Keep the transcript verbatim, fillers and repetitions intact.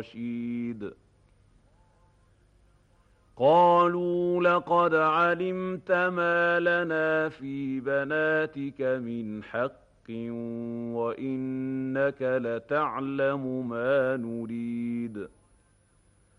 رشيد قالوا لقد علمت ما لنا في بناتك من حق وإنك لتعلم ما نريد